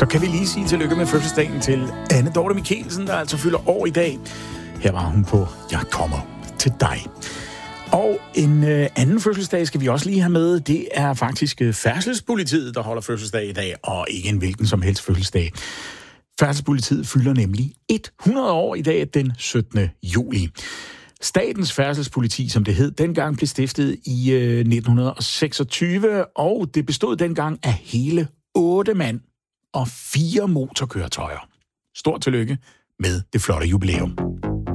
Så kan vi lige sige tillykke med fødselsdagen til Anne Dorte Mikkelsen, der altså fylder år i dag. Her var hun på Jeg kommer til dig. Og en anden fødselsdag skal vi også lige have med. Det er faktisk Færdselspolitiet, der holder fødselsdag i dag, og ikke en hvilken som helst fødselsdag. Færdselspolitiet fylder nemlig 100 år i dag den 17. juli. Statens Færdselspoliti, som det hed, dengang blev stiftet i 1926, og det bestod dengang af hele 8 mand og 4 motorkøretøjer. Stort tillykke med det flotte jubilæum.